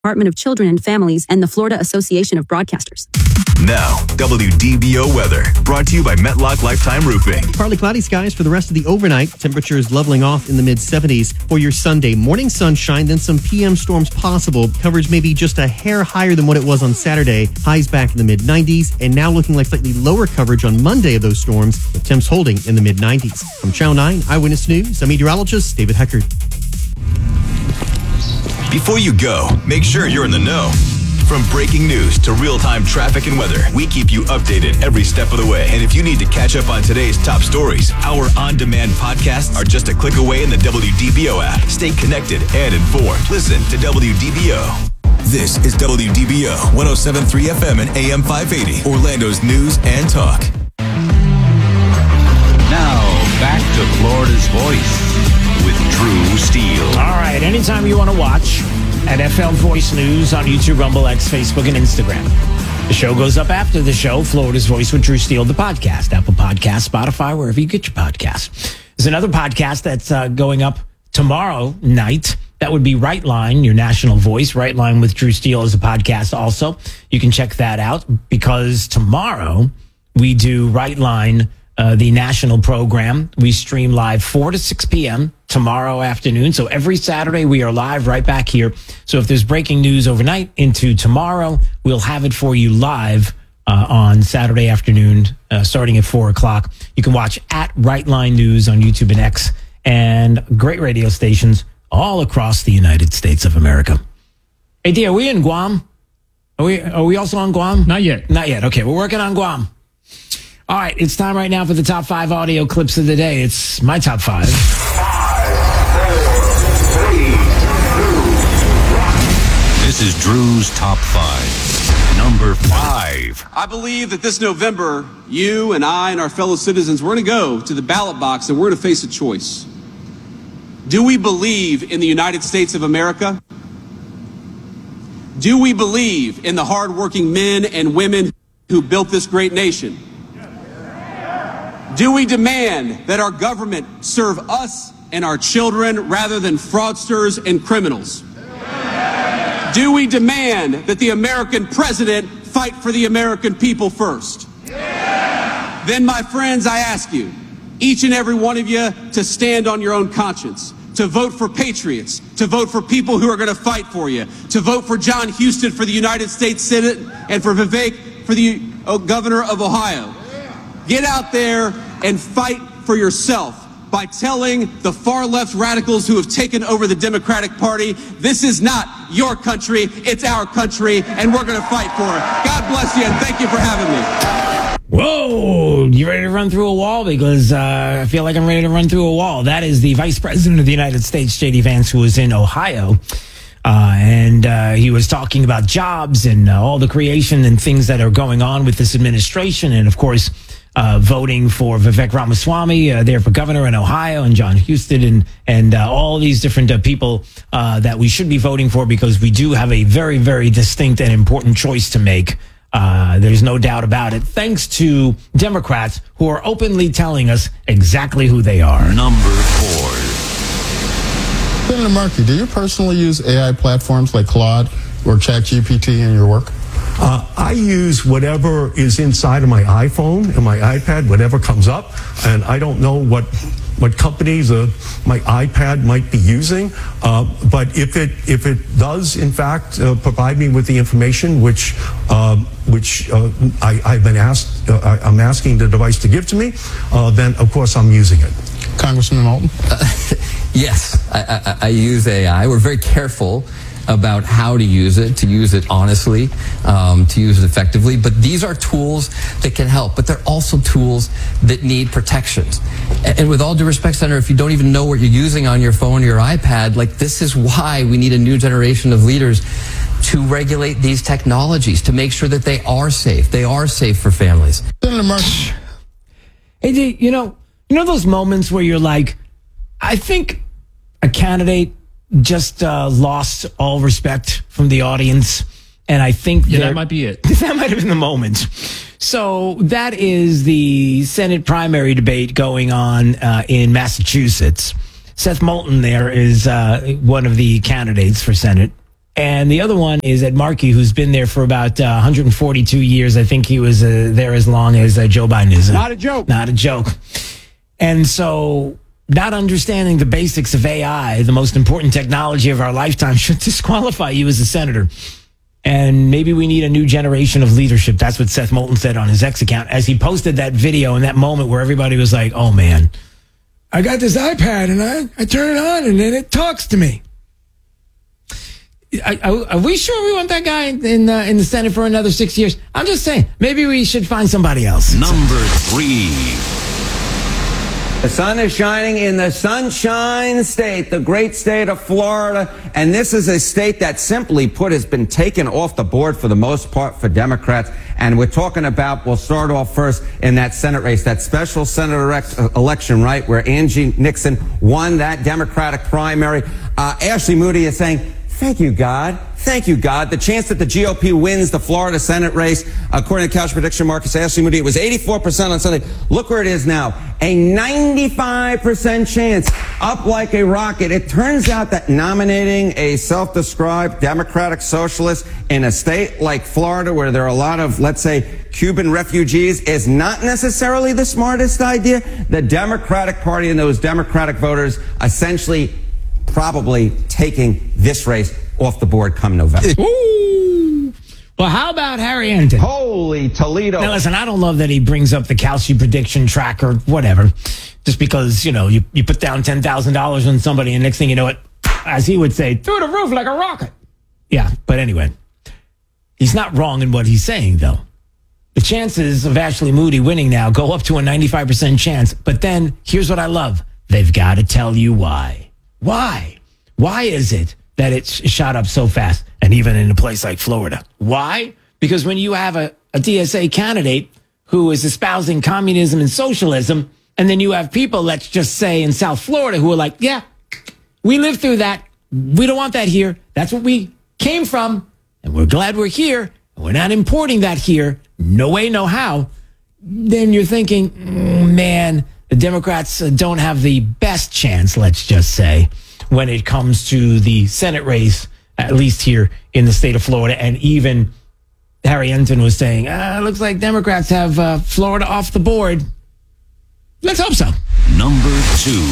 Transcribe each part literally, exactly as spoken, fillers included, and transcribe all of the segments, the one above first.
Department of Children and Families, and the Florida Association of Broadcasters. Now, W D B O weather, brought to you by Metlock Lifetime Roofing. Partly cloudy skies for the rest of the overnight. Temperatures leveling off in the mid seventies. For your Sunday, morning sunshine, then some P M storms possible. Coverage may be just a hair higher than what it was on Saturday. Highs back in the mid nineties, and now looking like slightly lower coverage on Monday of those storms, with temps holding in the mid nineties. From Channel nine Eyewitness News, I'm meteorologist David Heckard. Before you go, make sure you're in the know. From breaking news to real-time traffic and weather, we keep you updated every step of the way. And if you need to catch up on today's top stories, our on-demand podcasts are just a click away in the W D B O app. Stay connected and informed. Listen to W D B O. This is W D B O one oh seven point three F M and A M five eighty, Orlando's news and talk. Now, back to Florida's Voice with Drew Steele. All right, anytime you want to watch at F L Voice News on YouTube, Rumble, X, Facebook, and Instagram. The show goes up after the show, Florida's Voice with Drew Steele, the podcast, Apple Podcasts, Spotify, wherever you get your podcasts. There's another podcast that's uh, going up tomorrow night. That would be Right Line, your national voice. Right Line with Drew Steele is a podcast also. You can check that out because tomorrow we do Right Line, uh, the national program. We stream live four to six p.m. tomorrow afternoon. So every Saturday we are live right back here. So if there's breaking news overnight into tomorrow, we'll have it for you live uh, on Saturday afternoon, uh, starting at four o'clock. You can watch at Right Line News on YouTube and X, and great radio stations all across the United States of America. Hey, D, are we in Guam? Are we, are we also on Guam? Not yet. Not yet. Okay, we're working on Guam. All right, it's time right now for the top five audio clips of the day. It's my top five. This is Drew's Top five. Number five. I believe that this November, you and I and our fellow citizens, we're going to go to the ballot box and we're going to face a choice. Do we believe in the United States of America? Do we believe in the hardworking men and women who built this great nation? Do we demand that our government serve us and our children rather than fraudsters and criminals? Do we demand that the American president fight for the American people first? Then, my friends, I ask you, each and every one of you, to stand on your own conscience, to vote for patriots, to vote for people who are going to fight for you, to vote for John Houston for the United States Senate and for Vivek for the uh, governor of Ohio. Get out there and fight for yourself by telling the far-left radicals who have taken over the Democratic Party, this is not your country, it's our country, and we're going to fight for it. God bless you, and thank you for having me. Whoa, you ready to run through a wall? Because uh, I feel like I'm ready to run through a wall. That is the Vice President of the United States, J D Vance, who was in Ohio. Uh, and uh, he was talking about jobs and uh, all the creation and things that are going on with this administration. And, of course, uh, voting for Vivek Ramaswamy uh, there for governor in Ohio, and John Houston, and, and uh, all these different uh, people uh, that we should be voting for, because we do have a very, very distinct and important choice to make. Uh, there's no doubt about it. Thanks to Democrats who are openly telling us exactly who they are. Number four. Senator Markey, do you personally use A I platforms like Claude or ChatGPT in your work? Uh, I use whatever is inside of my iPhone and my iPad, whatever comes up, and I don't know what what companies uh, my iPad might be using. Uh, but if it if it does in fact uh, provide me with the information which uh, which uh, I, I've been asked, uh, I'm asking the device to give to me, uh, then of course I'm using it. Congressman Moulton? Uh, yes, I, I, I use A I. We're very careful about how to use it, to use it honestly, um, to use it effectively. But these are tools that can help, but they're also tools that need protections. And, and with all due respect, Senator, if you don't even know what you're using on your phone or your iPad, like, this is why we need a new generation of leaders to regulate these technologies, to make sure that they are safe. They are safe for families. Senator Markey. Hey, D, you know, you know those moments where you're like, I think a candidate just uh, lost all respect from the audience, and I think yeah, that might be it. That might have been the moment. So that is the Senate primary debate going on uh, in Massachusetts. Seth Moulton there is uh, one of the candidates for Senate. And the other one is Ed Markey, who's been there for about uh, one hundred forty-two years. I think he was uh, there as long as uh, Joe Biden is. Not a joke. Not a joke. And so not understanding the basics of A I, the most important technology of our lifetime, should disqualify you as a senator. And maybe we need a new generation of leadership. That's what Seth Moulton said on his X account as he posted that video in that moment where everybody was like, oh, man, I got this iPad and I, I turn it on and then it talks to me. Are, are we sure we want that guy in uh, in the Senate for another six years? I'm just saying, maybe we should find somebody else. Number three. The sun is shining in the Sunshine State, the great state of Florida. And this is a state that, simply put, has been taken off the board for the most part for Democrats. And we're talking about, we'll start off first in that Senate race, that special Senate elect- election, right, where Angie Nixon won that Democratic primary. Uh, Ashley Moody is saying, thank you, God. Thank you, God. The chance that the G O P wins the Florida Senate race, according to Couch Prediction Marcus Ashley Moody, it was eighty-four percent on Sunday. Look where it is now. A ninety-five percent chance, up like a rocket. It turns out that nominating a self-described Democratic socialist in a state like Florida, where there are a lot of, let's say, Cuban refugees, is not necessarily the smartest idea. The Democratic Party and those Democratic voters essentially probably taking this race off the board come November. Ooh. Well, how about Harry Enten? Holy Toledo. Now, listen, I don't love that he brings up the Kalshi prediction tracker, whatever, just because, you know, you, you put down ten thousand dollars on somebody and next thing you know it, as he would say, through the roof like a rocket. Yeah, but anyway, he's not wrong in what he's saying, though. The chances of Ashley Moody winning now go up to a ninety-five percent chance. But then, here's what I love. They've got to tell you why. Why? Why is it that it's shot up so fast, and even in a place like Florida? Why? Because when you have a, a D S A candidate who is espousing communism and socialism, and then you have people, let's just say in South Florida, who are like, yeah, we lived through that. We don't want that here. That's what we came from, and we're glad we're here, and we're not importing that here. No way, no how. Then you're thinking, mm, man, the Democrats don't have the best chance, let's just say, when it comes to the Senate race, at least here in the state of Florida. And even Harry Enten was saying, ah, it looks like Democrats have uh, Florida off the board. Let's hope so. Number two.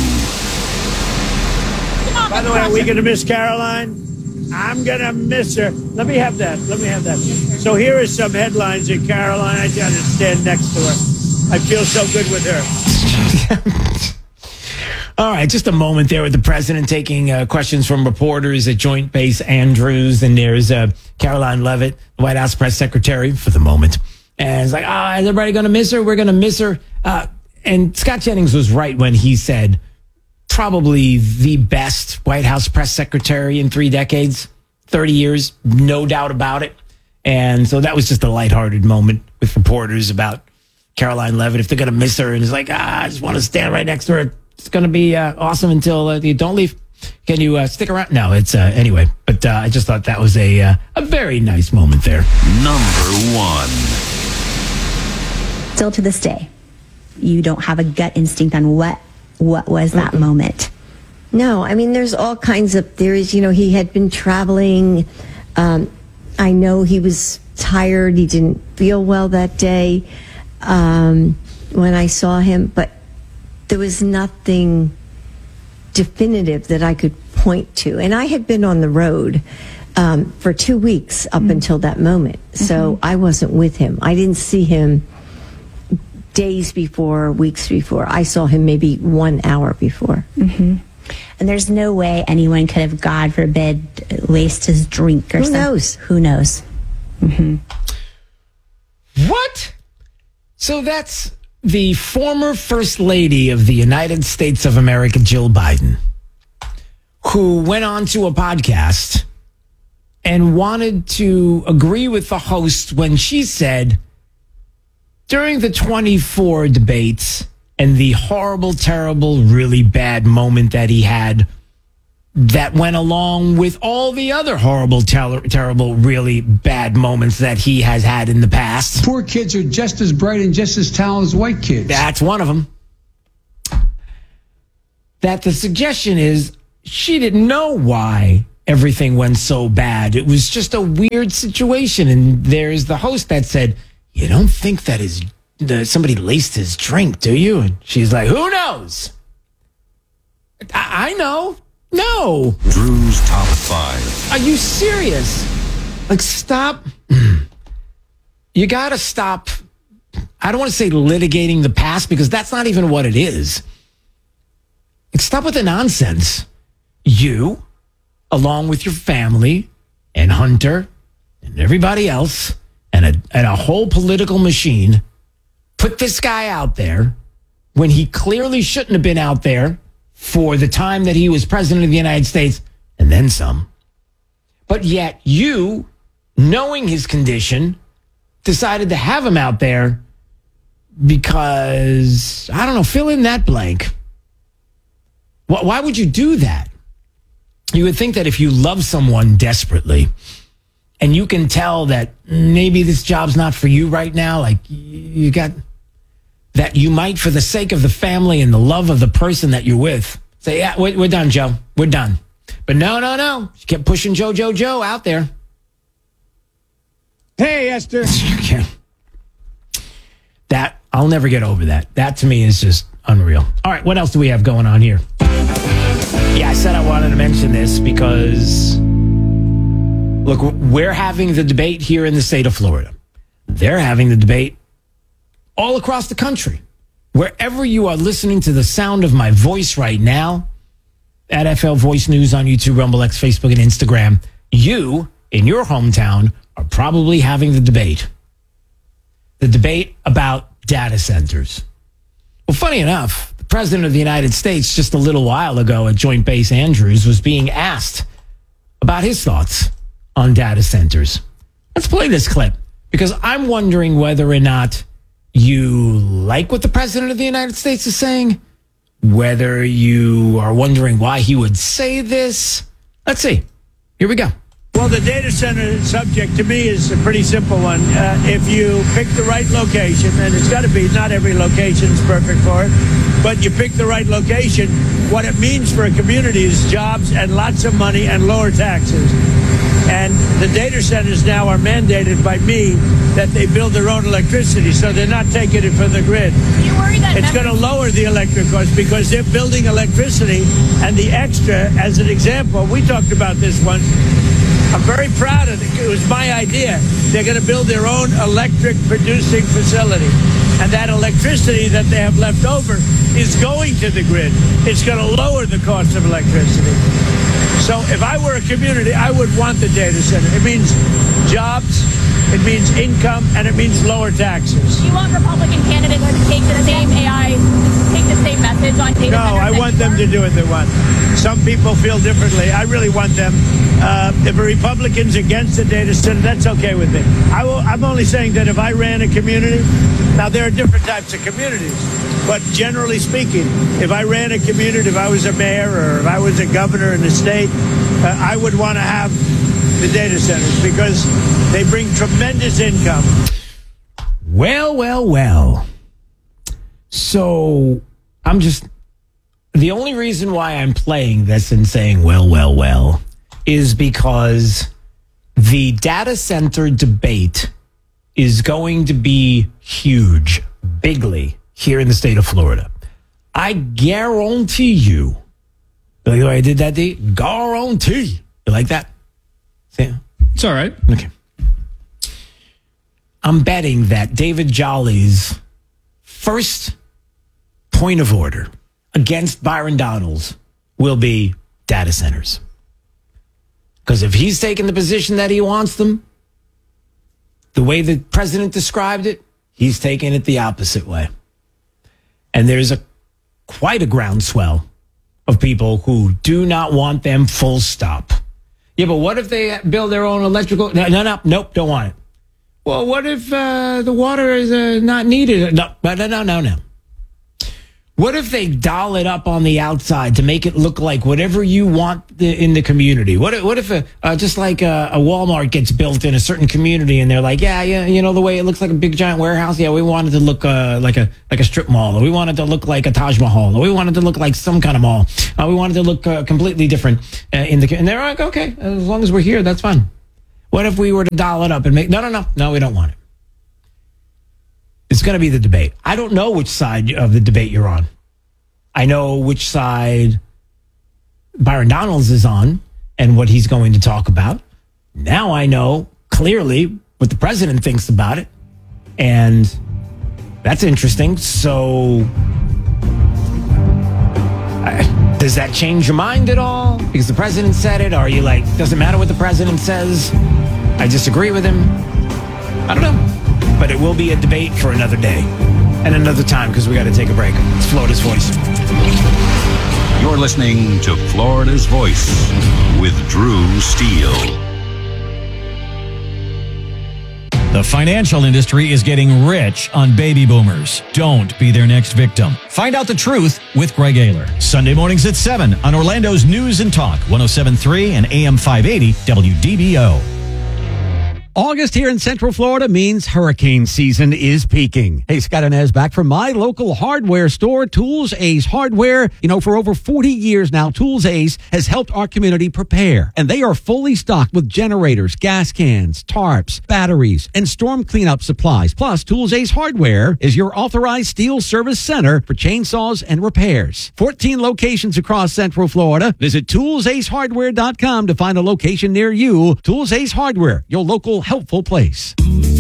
By the way, are we going to miss Caroline? I'm going to miss her. Let me have that. Let me have that. So here are some headlines in Caroline. I got to stand next to her. I feel so good with her. All right, just a moment there with the president taking uh, questions from reporters at Joint Base Andrews. And there's uh, Caroline Leavitt, the White House press secretary, for the moment. And it's like, ah, oh, is everybody going to miss her? We're going to miss her. Uh, and Scott Jennings was right when he said probably the best White House press secretary in three decades, thirty years, no doubt about it. And so that was just a lighthearted moment with reporters about Caroline Leavitt. If they're going to miss her, and it's like, ah, I just want to stand right next to her. It's going to be uh, awesome until uh, you don't leave. Can you uh, stick around? No, it's uh, anyway. But uh, I just thought that was a uh, a very nice moment there. Number one. Still to this day, you don't have a gut instinct on what what was that mm-hmm. moment. No, I mean, there's all kinds of theories. You know, he had been traveling. Um, I know he was tired. He didn't feel well that day um, when I saw him, but there was nothing definitive that I could point to. And I had been on the road um, for two weeks up mm-hmm. until that moment. So mm-hmm. I wasn't with him. I didn't see him days before, weeks before. I saw him maybe one hour before. Mm-hmm. And there's no way anyone could have, God forbid, laced his drink or Who something. Who knows? Who knows? Mm-hmm. What? So that's the former First Lady of the United States of America, Jill Biden, who went on to a podcast and wanted to agree with the host when she said, during the twenty-four debates and the horrible, terrible, really bad moment that he had that went along with all the other horrible, ter- terrible, really bad moments that he has had in the past. Poor kids are just as bright and just as talented as white kids. That's one of them. That the suggestion is she didn't know why everything went so bad. It was just a weird situation. And there's the host that said, you don't think that his, that somebody laced his drink, do you? And she's like, who knows? I, I know. No. Drew's top five. Are you serious? Like, stop. You got to stop. I don't want to say litigating the past because that's not even what it is. Like, stop with the nonsense. You, along with your family and Hunter and everybody else and a, and a whole political machine, put this guy out there when he clearly shouldn't have been out there for the time that he was president of the United States and then some. But yet you, knowing his condition, decided to have him out there because, I don't know, fill in that blank. Why would you do that? You would think that if you love someone desperately and you can tell that maybe this job's not for you right now, like you got that you might, for the sake of the family and the love of the person that you're with, say, yeah, we're, we're done, Joe. We're done. But no, no, no. She kept pushing Joe, Joe, Joe out there. Hey, Esther. You can't. That, I'll never get over that. That to me is just unreal. All right, what else do we have going on here? Yeah, I said I wanted to mention this because, look, we're having the debate here in the state of Florida. They're having the debate all across the country. Wherever you are listening to the sound of my voice right now, at F L Voice News on YouTube, Rumble X, Facebook, and Instagram, you, in your hometown, are probably having the debate. The debate about data centers. Well, funny enough, the President of the United States just a little while ago at Joint Base Andrews was being asked about his thoughts on data centers. Let's play this clip because I'm wondering whether or not you like what the President of the United States is saying, whether you are wondering why he would say this. Let's see. Here we go. Well, the data center subject to me is a pretty simple one. Uh, if you pick the right location, and it's got to be, not every location is perfect for it, but you pick the right location, what it means for a community is jobs and lots of money and lower taxes. And the data centers now are mandated by me that they build their own electricity, so they're not taking it from the grid. You worry that it's going to lower the electric cost because they're building electricity, and the extra, as an example, we talked about this once. I'm very proud of it. It was my idea. They're going to build their own electric producing facility. And that electricity that they have left over is going to the grid. It's going to lower the cost of electricity. So if I were a community, I would want the data center. It means jobs, it means income, and it means lower taxes. Do you want Republican candidates to take the same A I, take the same message on data No, centers? I want them to do what they want. Some people feel differently. I really want them. Uh, if a Republican's against the data center, that's okay with me. I will, I'm only saying that if I ran a community, now there are different types of communities, but generally speaking, if I ran a community, if I was a mayor or if I was a governor in the state, uh, I would want to have the data centers because they bring tremendous income. Well, well, well. So I'm just, the only reason why I'm playing this and saying, well, well, well, is because the data center debate is going to be huge, bigly, here in the state of Florida. I guarantee you. You like the way I did that, D? Guarantee. You like that? See? It's all right. Okay. I'm betting that David Jolly's first point of order against Byron Donalds will be data centers. Because if he's taking the position that he wants them, the way the president described it, he's taking it the opposite way. And there's a quite a groundswell of people who do not want them, full stop. Yeah, but what if they build their own electrical? No, no, no, nope, don't want it. Well, what if uh, the water is uh, not needed? No, no, no, no, no. What if they doll it up on the outside to make it look like whatever you want the, in the community? What if, what if a, uh, just like a, a Walmart gets built in a certain community and they're like, yeah, yeah, you know, the way it looks like a big giant warehouse. Yeah, we wanted to look uh, like a like a strip mall, or we wanted to look like a Taj Mahal, or we wanted to look like some kind of mall. Uh, we wanted to look uh, completely different uh, in the. And they're like, okay, as long as we're here, that's fine. What if we were to doll it up and make? No, no, no, no, we don't want it. It's going to be the debate. I don't know which side of the debate you're on. I know which side Byron Donalds is on and what he's going to talk about. Now I know clearly what the president thinks about it. And that's interesting. So uh, does that change your mind at all? Because the president said it? Or are you like, doesn't matter what the president says? I disagree with him. I don't know. But it will be a debate for another day and another time because we got to take a break. It's Florida's Voice. You're listening to Florida's Voice with Drew Steele. The financial industry is getting rich on baby boomers. Don't be their next victim. Find out the truth with Greg Ayler. Sunday mornings at seven on Orlando's News and Talk, one oh seven point three and A M five eighty W D B O. August here in Central Florida means hurricane season is peaking. Hey, Scott Inez back from my local hardware store, Tools Ace Hardware. You know, for over forty years now, Tools Ace has helped our community prepare. And they are fully stocked with generators, gas cans, tarps, batteries, and storm cleanup supplies. Plus, Tools Ace Hardware is your authorized steel service center for chainsaws and repairs. fourteen locations across Central Florida. Visit tools ace hardware dot com to find a location near you. Tools Ace Hardware, your local helpful place.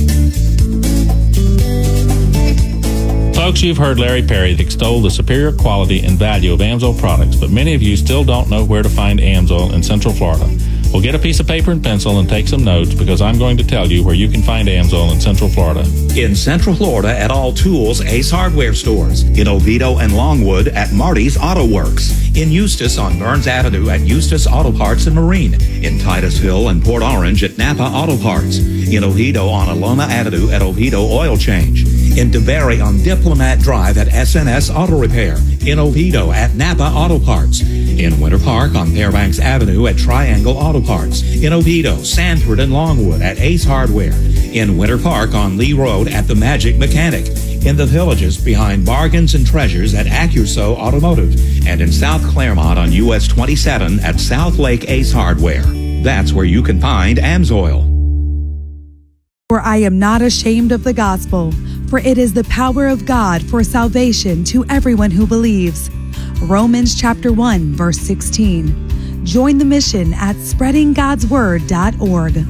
Folks, you've heard Larry Perry extol the superior quality and value of AMSOIL products, but many of you still don't know where to find AMSOIL in Central Florida. Well, get a piece of paper and pencil and take some notes, because I'm going to tell you where you can find AMSOIL in Central Florida. In Central Florida at all Tools Ace Hardware stores. In Oviedo and Longwood at Marty's Auto Works. In Eustis on Burns Avenue at Eustis Auto Parts and Marine. In Titusville and Port Orange at Napa Auto Parts. In Oviedo on Alona Avenue at Oviedo Oil Change. In DeBerry on Diplomat Drive at S N S Auto Repair. In Oviedo at Napa Auto Parts. In Winter Park on Fairbanks Avenue at Triangle Auto Parts. In Oviedo, Sanford, and Longwood at Ace Hardware. In Winter Park on Lee Road at The Magic Mechanic. In the Villages behind Bargains and Treasures at Accuso Automotive. And in South Claremont on U S twenty-seven at South Lake Ace Hardware. That's where you can find AMSOIL. For I am not ashamed of the gospel, for it is the power of God for salvation to everyone who believes. Romans chapter one, verse sixteen. Join the mission at spreading god's word dot org.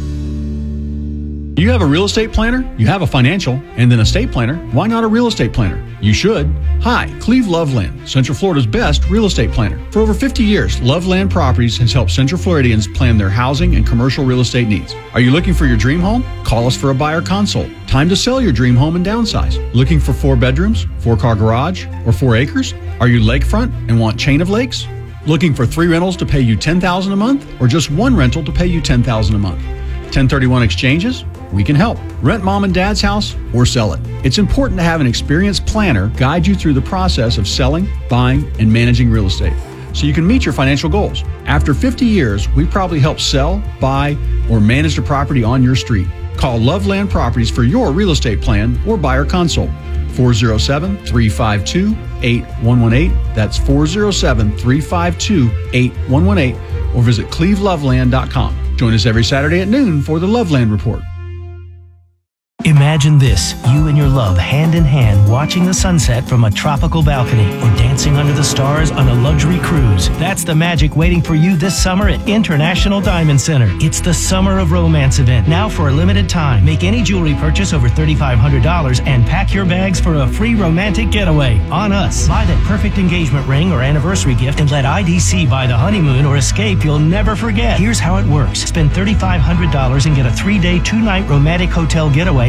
You have a real estate planner, you have a financial, and then a estate planner. Why not a real estate planner? You should. Hi, Cleve Loveland, Central Florida's best real estate planner. For over fifty years, Loveland Properties has helped Central Floridians plan their housing and commercial real estate needs. Are you looking for your dream home? Call us for a buyer consult. Time to sell your dream home and downsize. Looking for four bedrooms, four-car garage, or four acres? Are you lakefront and want chain of lakes? Looking for three rentals to pay you ten thousand dollars a month, or just one rental to pay you ten thousand dollars a month? ten thirty-one exchanges? We can help. Rent mom and dad's house or sell it. It's important to have an experienced planner guide you through the process of selling, buying, and managing real estate so you can meet your financial goals. After fifty years, we've probably helped sell, buy, or manage the property on your street. Call Loveland Properties for your real estate plan or buyer consult. four oh seven, three five two, eight one one eight. That's four oh seven, three five two, eight one one eight. Or visit cleve loveland dot com. Join us every Saturday at noon for the Loveland Report. Imagine this, you and your love hand in hand watching the sunset from a tropical balcony or dancing under the stars on a luxury cruise. That's the magic waiting for you this summer at International Diamond Center. It's the Summer of Romance event, now for a limited time. Make any jewelry purchase over three thousand five hundred dollars and pack your bags for a free romantic getaway on us. Buy that perfect engagement ring or anniversary gift and let I D C buy the honeymoon or escape you'll never forget. Here's how it works. Spend three thousand five hundred dollars and get a three-day, two-night romantic hotel getaway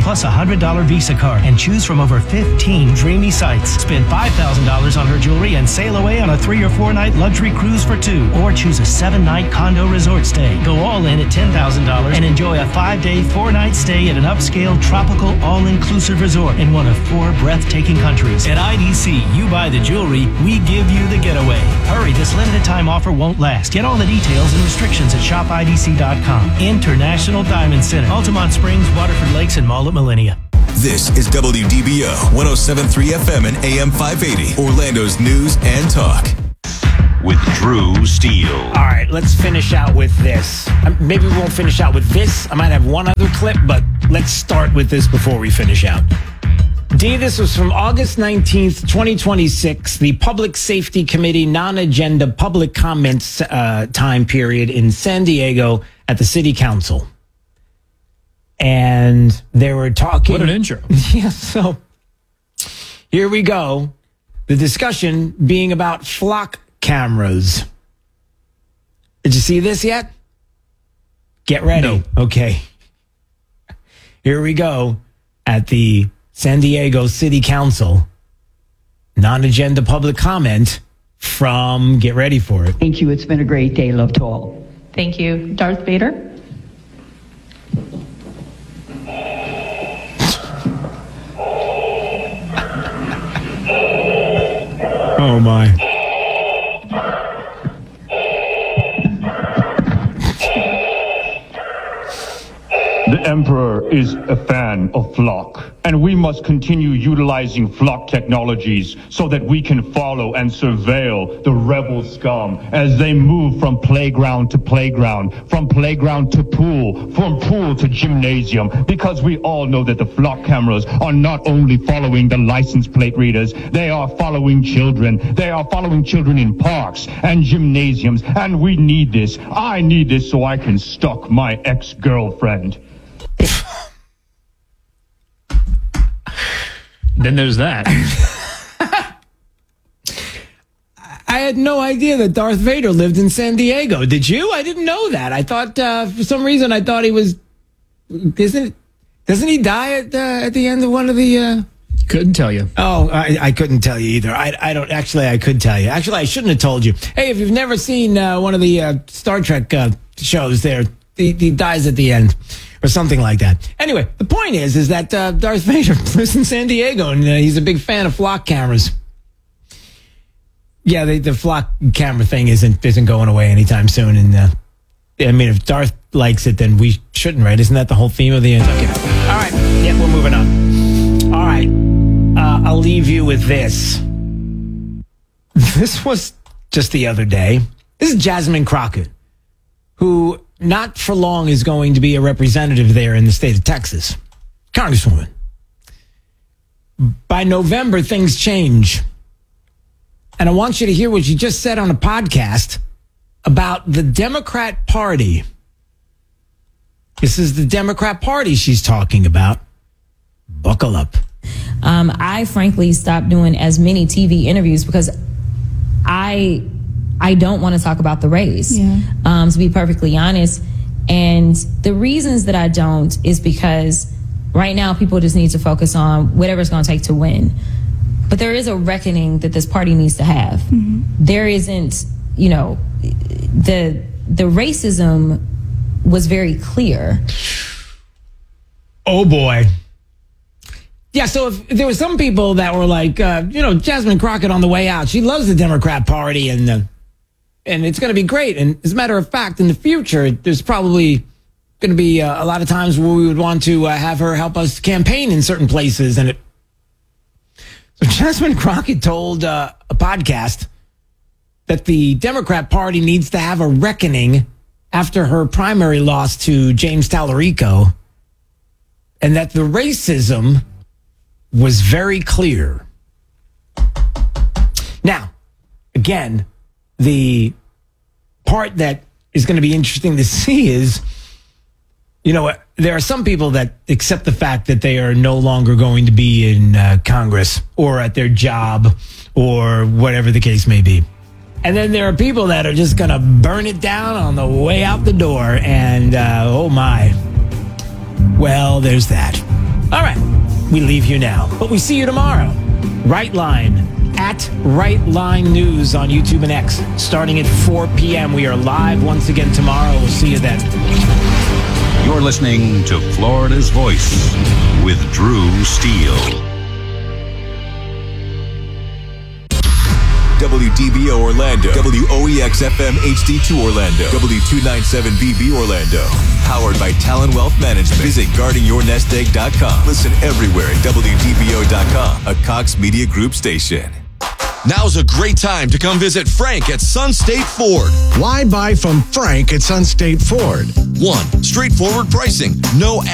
plus a one hundred dollars Visa card, and choose from over fifteen dreamy sites. Spend five thousand dollars on her jewelry and sail away on a three or four night luxury cruise for two. Or choose a seven night condo resort stay. Go all in at ten thousand dollars and enjoy a five day, four night stay at an upscale, tropical, all-inclusive resort in one of four breathtaking countries. At I D C, you buy the jewelry, we give you the getaway. Hurry, this limited time offer won't last. Get all the details and restrictions at shop I D C dot com. International Diamond Center, Altamont Springs, Waterford Lakes, and Mall at Millennia. This is W D B O one oh seven point three F M and A M five eighty, Orlando's news and talk. With Drew Steele. All right, let's finish out with this. Um, Maybe we won't finish out with this. I might have one other clip, but let's start with this before we finish out. D, this was from August nineteenth, twenty twenty-six, the Public Safety Committee non-agenda public comments uh, time period in San Diego at the City Council. And they were talking... What an intro. Yeah, so here we go. The discussion being about flock cameras. Did you see this yet? Get ready. No. Okay. Here we go at the San Diego City Council. Non-agenda public comment from, get ready for it. Thank you. It's been a great day. Love to all. Thank you. Darth Vader? Oh, my. The Emperor is a fan of flock, and we must continue utilizing flock technologies so that we can follow and surveil the rebel scum as they move from playground to playground, from playground to pool, from pool to gymnasium, because we all know that the flock cameras are not only following the license plate readers, they are following children. They are following children in parks and gymnasiums, and we need this. I need this so I can stalk my ex-girlfriend. Then there's that. I had no idea that Darth Vader lived in San Diego. Did you? I didn't know that. I thought, uh, for some reason, I thought he was... Isn't Doesn't he die at, uh, at the end of one of the... Uh... Couldn't tell you. Oh, I, I couldn't tell you either. I, I don't... Actually, I could tell you. Actually, I shouldn't have told you. Hey, if you've never seen uh, one of the uh, Star Trek uh, shows there, he, he dies at the end. Or something like that. Anyway, the point is, is that uh, Darth Vader lives in San Diego, and uh, he's a big fan of flock cameras. Yeah, the, the flock camera thing isn't isn't going away anytime soon. And uh, I mean, if Darth likes it, then we shouldn't, right? Isn't that the whole theme of the end? Okay. All right. Yeah, we're moving on. All right. Uh, I'll leave you with this. This was just the other day. This is Jasmine Crockett, who not for long is going to be a representative there in the state of Texas. Congresswoman. By November, things change. And I want you to hear what she just said on a podcast about the Democrat Party. This is the Democrat Party she's talking about. Buckle up. Um, I frankly stopped doing as many T V interviews because I... I don't want to talk about the race, yeah. um, to be perfectly honest. And the reasons that I don't is because right now people just need to focus on whatever it's going to take to win. But there is a reckoning that this party needs to have. Mm-hmm. There isn't, you know, the the racism was very clear. Oh, boy. Yeah, so if there were some people that were like, uh, you know, Jasmine Crockett on the way out, she loves the Democrat Party and uh, and it's going to be great. And as a matter of fact, in the future, there's probably going to be uh, a lot of times where we would want to uh, have her help us campaign in certain places. And it. So Jasmine Crockett told uh, a podcast that the Democrat Party needs to have a reckoning after her primary loss to James Tallarico, and that the racism was very clear. Now, again, the part that is going to be interesting to see is, you know, there are some people that accept the fact that they are no longer going to be in uh, Congress or at their job or whatever the case may be. And then there are people that are just going to burn it down on the way out the door. And, uh, oh my. Well, there's that. All right, we leave you now, but we see you tomorrow. Right Line, at Right Line News on YouTube and X, starting at four p.m. We are live once again tomorrow. We'll see you then. You're listening to Florida's Voice with Drew Steele. W D B O Orlando, W O E X F M H D two Orlando, W two ninety-seven B B Orlando. Powered by Talon Wealth Management. Visit guarding your nest egg dot com. Listen everywhere at W D B O dot com, a Cox Media Group station. Now's a great time to come visit Frank at Sun State Ford. Why buy from Frank at Sun State Ford? One, straightforward pricing. No